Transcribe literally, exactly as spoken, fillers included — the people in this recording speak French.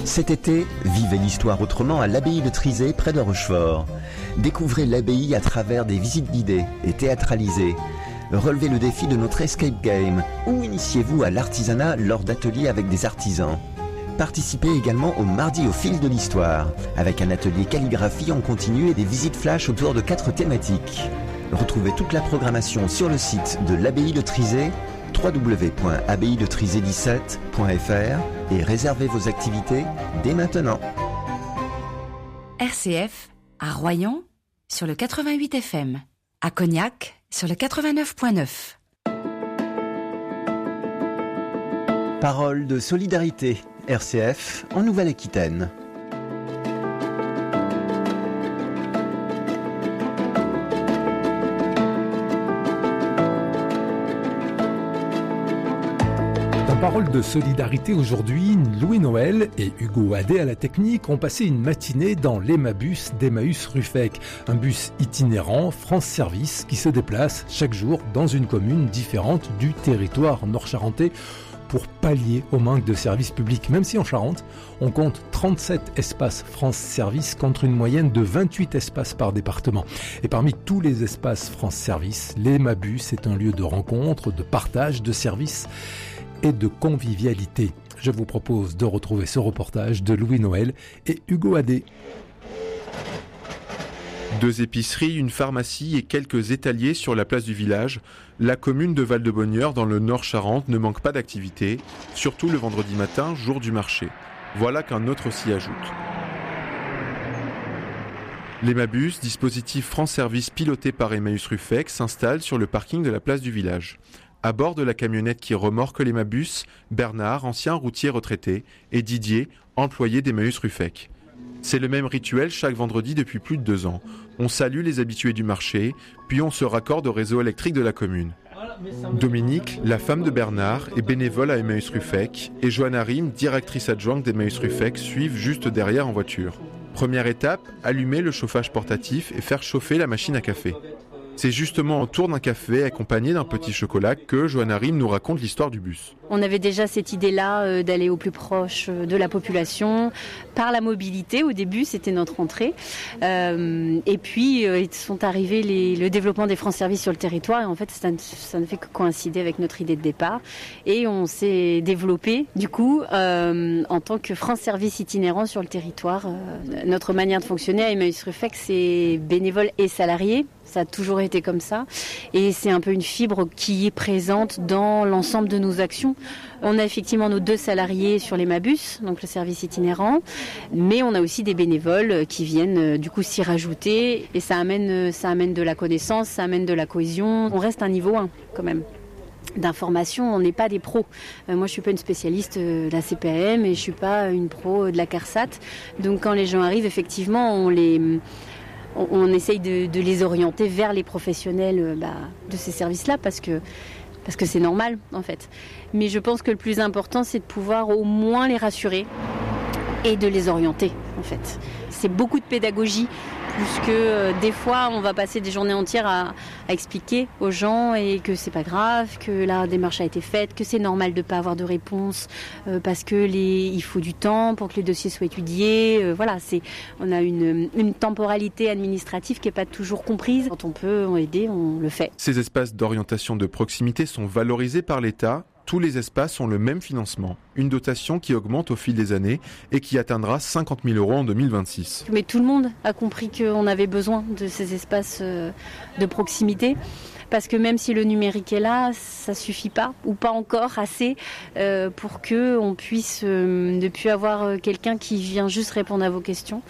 Cet été, vivez l'histoire autrement à l'abbaye de Trizé, près de Rochefort. Découvrez l'abbaye à travers des visites guidées et théâtralisées. Relevez le défi de notre escape game ou initiez-vous à l'artisanat lors d'ateliers avec des artisans. Participez également au mardi au fil de l'histoire, avec un atelier calligraphie en continu et des visites flash autour de quatre thématiques. Retrouvez toute la programmation sur le site de l'abbaye de Trizé, w w w point abbaye de trizé dix-sept point f r, et réservez vos activités dès maintenant. R C F à Royan sur le quatre-vingt-huit F M, à Cognac sur le quatre-vingt-neuf point neuf. Parole de solidarité, R C F en Nouvelle-Aquitaine. Parole de solidarité aujourd'hui, Louis Noël et Hugo Adé à la technique ont passé une matinée dans l'Emabus d'Emmaüs Ruffec, un bus itinérant France Service qui se déplace chaque jour dans une commune différente du territoire nord-charentais pour pallier au manque de services publics. Même si en Charente, on compte trente-sept espaces France Service contre une moyenne de vingt-huit espaces par département. Et parmi tous les espaces France Service, l'Emabus est un lieu de rencontre, de partage, de services et de convivialité. Je vous propose de retrouver ce reportage de Louis Noël et Hugo Adé. Deux épiceries, une pharmacie et quelques étaliers sur la place du village, la commune de Val-de-Bonnieure dans le Nord Charente ne manque pas d'activité, surtout le vendredi matin, jour du marché. Voilà qu'un autre s'y ajoute. L'Emabus, dispositif France Service piloté par Emmaüs Ruffec, s'installe sur le parking de la place du village. À bord de la camionnette qui remorque l'Emabus, Bernard, ancien routier retraité, et Didier, employé d'Emmaüs Ruffec. C'est le même rituel chaque vendredi depuis plus de deux ans. On salue les habitués du marché, puis on se raccorde au réseau électrique de la commune. Dominique, la femme de Bernard, est bénévole à Emmaüs Ruffec, et Johanna Rim, directrice adjointe d'Emmaüs Ruffec, suivent juste derrière en voiture. Première étape, allumer le chauffage portatif et faire chauffer la machine à café. C'est justement autour d'un café accompagné d'un petit chocolat que Johanna Rim nous raconte l'histoire du bus. On avait déjà cette idée-là euh, d'aller au plus proche euh, de la population par la mobilité. Au début, c'était notre entrée. Euh, et puis, euh, sont arrivés les, le développement des France Service sur le territoire. Et en fait, ça, ça ne fait que coïncider avec notre idée de départ. Et on s'est développé, du coup, euh, en tant que France Service itinérant sur le territoire. Euh, notre manière de fonctionner à Emmaüs Ruffec, c'est bénévole et salarié. Ça a toujours été comme ça. Et c'est un peu une fibre qui est présente dans l'ensemble de nos actions. On a effectivement nos deux salariés sur l'Emabus, donc le service itinérant, mais on a aussi des bénévoles qui viennent du coup s'y rajouter. Et ça amène, ça amène de la connaissance, ça amène de la cohésion. On reste à un niveau un quand même d'information, on n'est pas des pros. Euh, moi, je suis pas une spécialiste de la C P M et je suis pas une pro de la CARSAT. Donc quand les gens arrivent, effectivement, on les... On, on essaye de, de les orienter vers les professionnels bah, de ces services-là parce que, parce que c'est normal en fait. Mais je pense que le plus important, c'est de pouvoir au moins les rassurer et de les orienter en fait. C'est beaucoup de pédagogie plus que euh, des fois on va passer des journées entières à, à expliquer aux gens et que c'est pas grave, que la démarche a été faite, que c'est normal de pas avoir de réponse euh, parce que les, il faut du temps pour que les dossiers soient étudiés. Euh, voilà, c'est, on a une, une temporalité administrative qui est pas toujours comprise. Quand on peut aider, on le fait. Ces espaces d'orientation de proximité sont valorisés par l'État. Tous les espaces ont le même financement, une dotation qui augmente au fil des années et qui atteindra cinquante mille euros en deux mille vingt-six. Mais tout le monde a compris qu'on avait besoin de ces espaces de proximité. Parce que même si le numérique est là, ça suffit pas, ou pas encore assez, euh, pour qu'on puisse euh, ne plus avoir quelqu'un qui vient juste répondre à vos questions.